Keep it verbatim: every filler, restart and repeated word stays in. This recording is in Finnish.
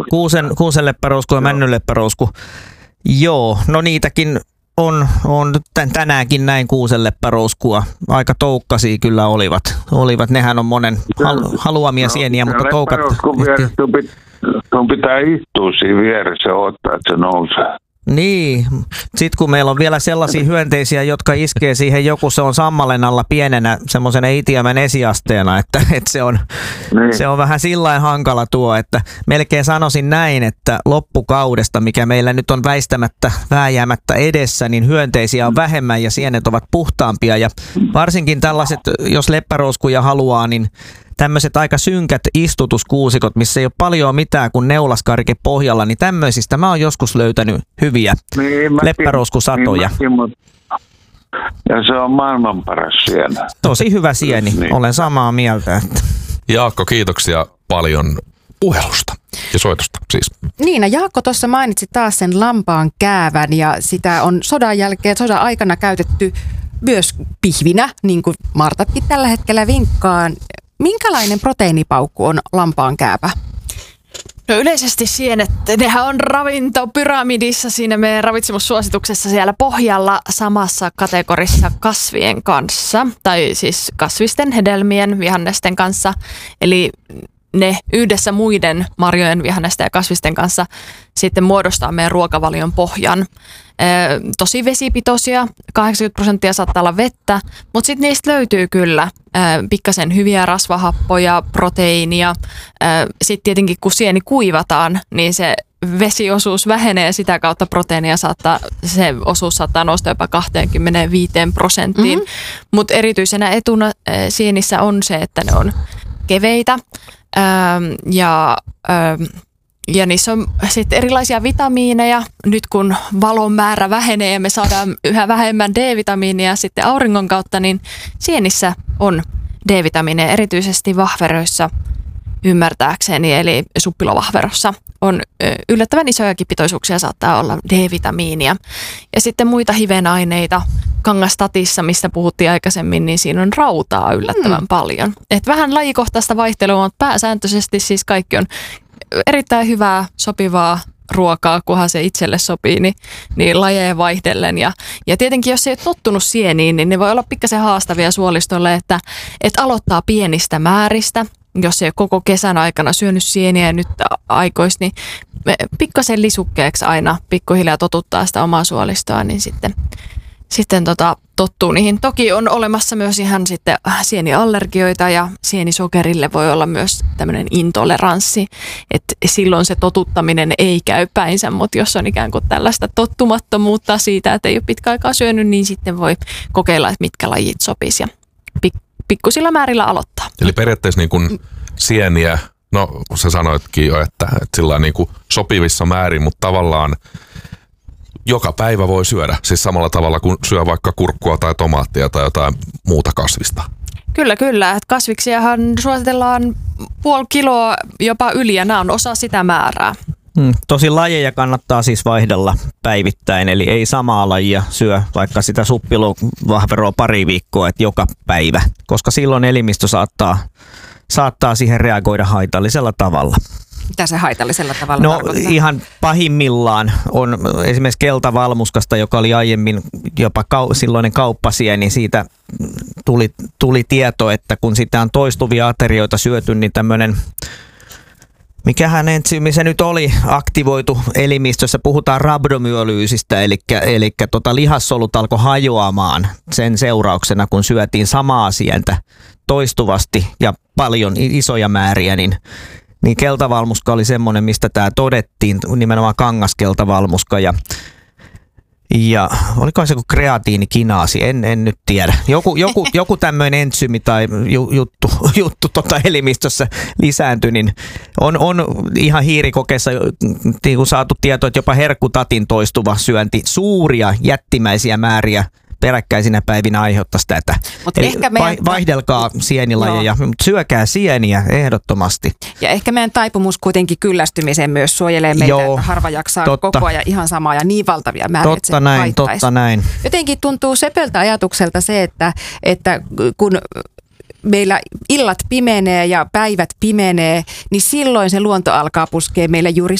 kuusen, kuusenleppärousku ja männynleppärousku. Joo, no niitäkin on, on tänäänkin näin kuusenleppärouskua. Aika toukkasia kyllä olivat. olivat. Nehän on monen hal- haluamia no, sieniä, mutta toukat... Sun pitää istua siinä vieressä ja odottaa, että se nousee. Niin, sitten kun meillä on vielä sellaisia hyönteisiä, jotka iskee siihen joku, se on sammalen alla pienenä semmoisena itiämän esiasteena, että, että se, on, niin. se on vähän sillain hankala tuo, että melkein sanoisin näin, että loppukaudesta, mikä meillä nyt on väistämättä vääjäämättä edessä, niin hyönteisiä on vähemmän ja sienet ovat puhtaampia ja varsinkin tällaiset, jos leppärouskuja haluaa, niin tämmöiset aika synkät istutuskuusikot, missä ei ole paljon mitään kuin neulaskarke pohjalla, niin tämmöisistä mä oon joskus löytänyt hyviä niin, leppärouskusatoja. Niin, ja se on maailman paras sieni. Tosi hyvä sieni, niin. Olen samaa mieltä. Että. Jaakko, kiitoksia paljon puhelusta ja soitosta siis. Niina, Jaakko tuossa mainitsi taas sen lampaan käävän ja sitä on sodan jälkeen, sodan aikana käytetty myös pihvinä, niin kuin Martatkin tällä hetkellä vinkkaan. Minkälainen proteiinipaukku on lampaan kääpä? No yleisesti sienet, nehän on ravintopyramidissa siinä meidän ravitsemussuosituksessa siellä pohjalla samassa kategorissa kasvien kanssa, tai siis kasvisten, hedelmien, vihannesten kanssa. Eli ne yhdessä muiden marjojen, vihannesten ja kasvisten kanssa sitten muodostaa meidän ruokavalion pohjan. Ee, tosi vesipitoisia, kahdeksankymmentä prosenttia saattaa olla vettä, mutta sitten niistä löytyy kyllä ee, pikkasen hyviä rasvahappoja, proteiinia. Sitten tietenkin kun sieni kuivataan, niin se vesiosuus vähenee ja sitä kautta proteiinia saattaa, se osuus saattaa nousta jopa kaksikymmentäviisi prosenttiin. Mm-hmm. Mutta erityisenä etuna ee, sienissä on se, että ne on keveitä ähm, ja... Ähm, Ja niissä on sitten erilaisia vitamiineja. Nyt kun valon määrä vähenee ja me saadaan yhä vähemmän D-vitamiinia sitten auringon kautta, niin sienissä on D-vitamiineja, erityisesti vahveroissa ymmärtääkseni, eli suppilovahverossa on yllättävän isojakin pitoisuuksia saattaa olla D-vitamiinia. Ja sitten muita hivenaineita, kangastatissa, mistä puhuttiin aikaisemmin, niin siinä on rautaa yllättävän mm. paljon. Et vähän lajikohtaista vaihtelua, mutta pääsääntöisesti siis kaikki on erittäin hyvää, sopivaa ruokaa, kunhan se itselle sopii, niin, niin lajeja vaihdellen. Ja, ja tietenkin, jos ei ole tottunut sieniin, niin ne voi olla pikkasen haastavia suolistolle, että, että aloittaa pienistä määristä. Jos ei ole koko kesän aikana syönyt sieniä ja nyt aikois, niin pikkasen lisukkeeksi aina pikkuhiljaa totuttaa sitä omaa suolistoa, niin sitten, sitten tota, tottuu niihin. Toki on olemassa myös ihan sitten sieniallergioita ja sienisokerille voi olla myös tämmöinen intoleranssi, että silloin se totuttaminen ei käy päinsä, mutta jos on ikään kuin tällaista tottumattomuutta siitä, että ei ole pitkä aikaa syönyt, niin sitten voi kokeilla, että mitkä lajit sopisi ja pik- pikkusilla määrillä aloittaa. Eli periaatteessa niin kuin sieniä, no sä sanoitkin jo, että, että sillä niin kuin sopivissa määrin, mutta tavallaan joka päivä voi syödä, siis samalla tavalla kuin syö vaikka kurkkua tai tomaattia tai jotain muuta kasvista. Kyllä, kyllä. Kasviksiahan suositellaan puoli kiloa jopa yli ja nämä on osa sitä määrää. Hmm, tosi lajeja kannattaa siis vaihdella päivittäin, eli ei samaa lajia syö vaikka sitä suppilovahveroa pari viikkoa, että joka päivä, koska silloin elimistö saattaa, saattaa siihen reagoida haitallisella tavalla. Mitä se haitallisella tavalla No tarkoittaa? Ihan pahimmillaan on esimerkiksi keltavalmuskasta, joka oli aiemmin jopa kau- silloinen kauppasieni, niin siitä tuli, tuli tieto, että kun sitä on toistuvia aterioita syöty, niin tämmöinen, mikähän entsyymi se nyt oli, aktivoitu elimistössä, puhutaan rabdomyolyysistä, eli, eli tota lihassolut alkoi hajoamaan sen seurauksena, kun syötiin samaa sientä toistuvasti ja paljon isoja määriä, niin Niin keltavalmuska oli semmoinen, mistä tämä todettiin, nimenomaan kangaskeltavalmuska ja, ja oliko se kuin kreatiinikinaasi, en, en nyt tiedä. Joku, joku, joku tämmöinen entsyymi tai juttu, juttu tota elimistössä lisääntyi, niin on, on ihan hiirikokeessa niin kuin saatu tietoa, että jopa herkkutatin toistuva syönti suuria jättimäisiä määriä peräkkäisinä päivinä aiheuttaisi tätä. Eli ehkä meidän vaihdelkaa sienilajeja, mutta syökää sieniä ehdottomasti. Ja ehkä meidän taipumus kuitenkin kyllästymiseen myös suojelee meitä, Joo, että harva jaksaa totta. koko ajan ihan samaa ja niin valtavia määriä, että Totta näin, totta näin. Jotenkin tuntuu sepeltä ajatukselta se, että, että kun meillä illat pimenee ja päivät pimenee, niin silloin se luonto alkaa puskea meille juuri